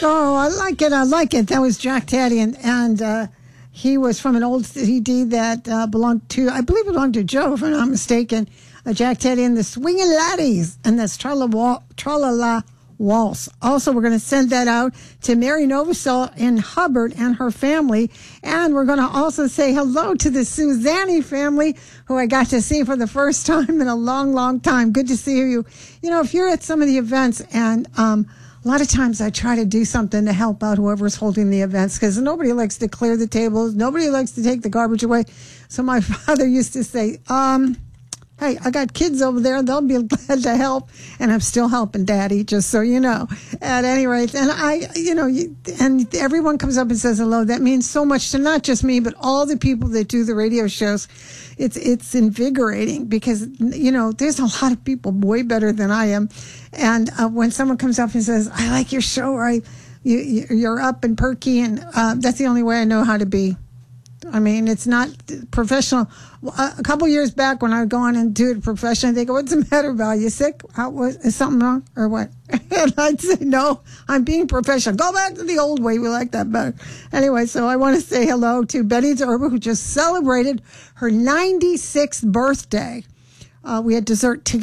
Oh, I like it. I like it. That was Jack Taddy, and he was from an old CD that belonged to, I believe it belonged to Joe, if I'm not mistaken. Jack Taddy and the Swingin' Laddies, and that's Tra-La-La Waltz. Also, we're going to send that out to Mary Novosel in Hubbard and her family, and we're going to also say hello to the Suzanne family, who I got to see for the first time in a long, long time. Good to see you. You know, if you're at some of the events, and a lot of times I try to do something to help out whoever's holding the events, because nobody likes to clear the tables. Nobody likes to take the garbage away. So my father used to say, hey, I got kids over there. They'll be glad to help. And I'm still helping, Daddy, just so you know. At any rate, and and everyone comes up and says hello. That means so much to not just me, but all the people that do the radio shows. It's invigorating because, you know, there's a lot of people way better than I am. And when someone comes up and says, I like your show, or you're up and perky, and that's the only way I know how to be. I mean, it's not professional. A couple years back when I would go on and do it professionally, they go, what's the matter, Val? You sick? Is something wrong or what? And I'd say, no, I'm being professional. Go back to the old way. We like that better. Anyway, so I want to say hello to Betty Zerba, who just celebrated her 96th birthday. We had dessert together.